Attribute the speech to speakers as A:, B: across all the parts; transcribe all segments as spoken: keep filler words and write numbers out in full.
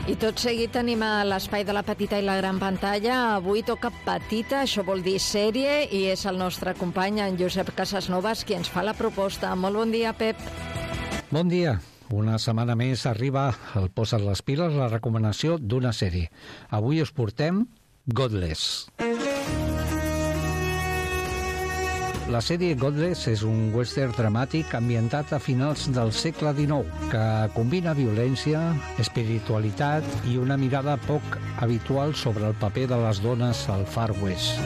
A: I tot seguit tenim a l'espai de la petita i la gran pantalla. Avui toca petita, això vol dir sèrie, i és el nostre company, en Josep Casasnovas, qui ens fa la proposta. Molt bon dia, Pep.
B: Bon dia. Una setmana més arriba al Posa't les piles, la recomanació d'una sèrie. Avui us portem Godless. La sèrie Godless és un western dramàtic ambientat a finals del segle dinou que combina violència, espiritualitat i una mirada poc habitual sobre el paper de les dones al Far West.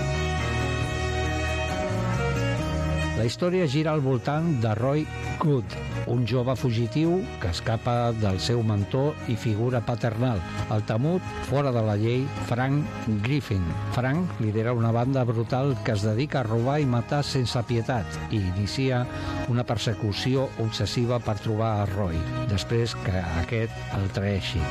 B: La història gira al voltant de Roy Good, un jove fugitiu que escapa del seu mentor i figura paternal, el temut, fora de la llei, Frank Griffin. Frank lidera una banda brutal que es dedica a robar i matar sense pietat i inicia una persecució obsessiva per trobar a Roy, després que aquest el traeixi.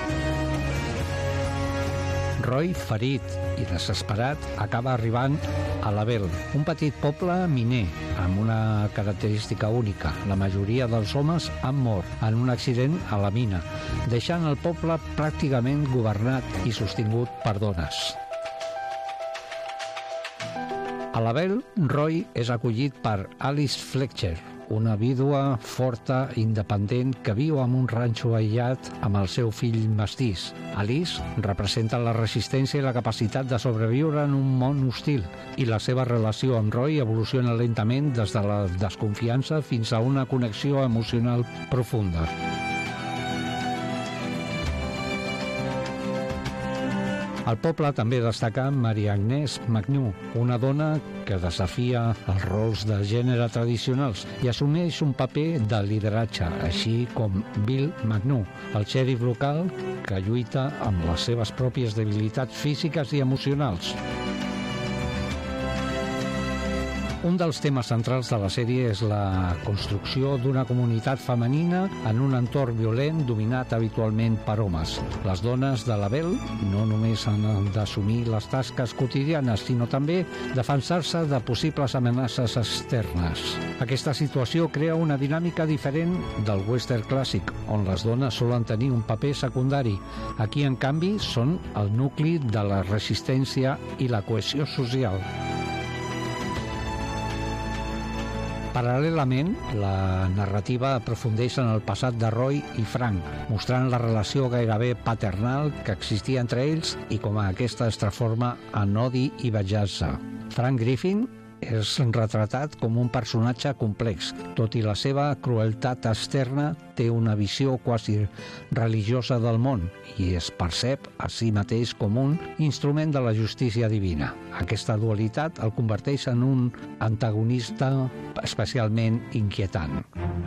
B: Roy, ferit i desesperat, acaba arribant a Lavelle, un petit poble miner amb una característica única. La majoria dels homes han mort en un accident a la mina, deixant el poble pràcticament governat i sostingut per dones. A Lavelle, Roy és acollit per Alice Fletcher, una vídua forta, independent, que viu en un ranxo aïllat amb el seu fill mestís. Alice representa la resistència i la capacitat de sobreviure en un món hostil, i la seva relació amb Roy evoluciona lentament des de la desconfiança fins a una connexió emocional profunda. Al poble també destaca Maria Agnès McNew, una dona que desafia els rols de gènere tradicionals i assumeix un paper de lideratge, així com Bill McNew, el xèrif local que lluita amb les seves pròpies debilitats físiques i emocionals. Un dels temes centrals de la sèrie és la construcció d'una comunitat femenina en un entorn violent dominat habitualment per homes. Les dones de Lavelle no només han d'assumir les tasques quotidianes, sinó també defensar-se de possibles amenaces externes. Aquesta situació crea una dinàmica diferent del western clàssic, on les dones solen tenir un paper secundari. Aquí, en canvi, són el nucli de la resistència i la cohesió social. Paral·lelament, la narrativa aprofundeix en el passat de Roy i Frank, mostrant la relació gairebé paternal que existia entre ells i com aquesta es transforma en odi i venjança. Frank Griffin és retratat com un personatge complex. Tot i la seva crueltat externa, té una visió quasi religiosa del món i es percep a si mateix com un instrument de la justícia divina. Aquesta dualitat el converteix en un antagonista especialment inquietant.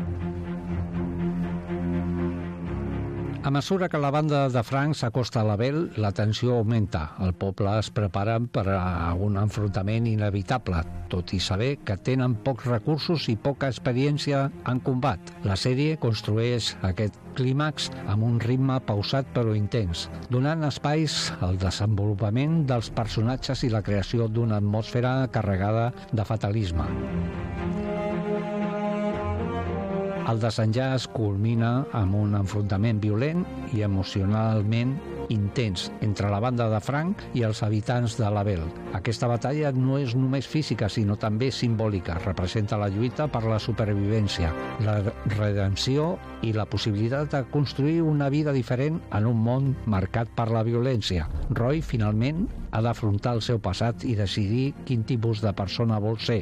B: A mesura que la banda de Frank s'acosta a Lavelle, la tensió augmenta. El poble es prepara per a un enfrontament inevitable, tot i saber que tenen pocs recursos i poca experiència en combat. La sèrie construeix aquest clímax amb un ritme pausat però intens, donant espais al desenvolupament dels personatges i la creació d'una atmosfera carregada de fatalisme. El desenllaç culmina amb un enfrontament violent i emocionalment intens entre la banda de Frank i els habitants de Lavelle. Aquesta batalla no és només física, sinó també simbòlica. Representa la lluita per la supervivència, la redempció i la possibilitat de construir una vida diferent en un món marcat per la violència. Roy, finalment, ha d'afrontar el seu passat i decidir quin tipus de persona vol ser.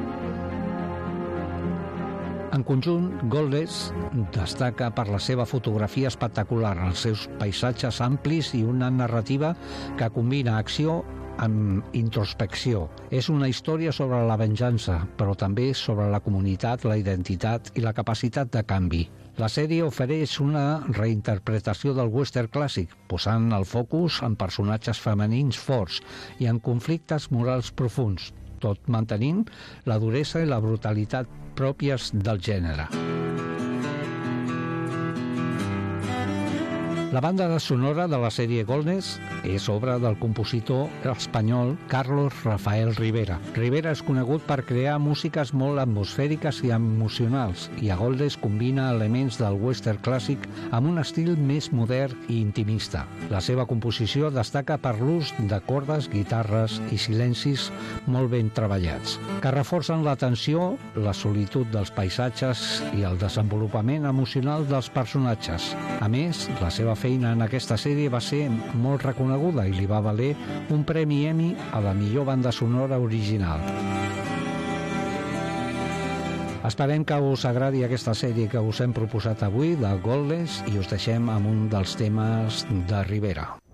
B: En conjunt, Godless destaca per la seva fotografia espectacular, els seus paisatges amplis i una narrativa que combina acció amb introspecció. És una història sobre la venjança, però també sobre la comunitat, la identitat i la capacitat de canvi. La sèrie ofereix una reinterpretació del western clàssic, posant el focus en personatges femenins forts i en conflictes morals profunds, tot mantenint la duresa i la brutalitat pròpies del gènere. La banda sonora de la sèrie Golnes és obra del compositor espanyol Carlos Rafael Rivera. Rivera és conegut per crear músiques molt atmosfèriques i emocionals, i a Golnes combina elements del western clàssic amb un estil més modern i intimista. La seva composició destaca per l'ús de cordes, guitarres i silencis molt ben treballats, que reforcen la tensió, la solitud dels paisatges i el desenvolupament emocional dels personatges. A més, la seva feina en aquesta sèrie va ser molt reconeguda i li va valer un premi Emmy a la millor banda sonora original. Esperem que us agradi aquesta sèrie que us hem proposat avui, de Golnes, i us deixem amb un dels temes de Rivera.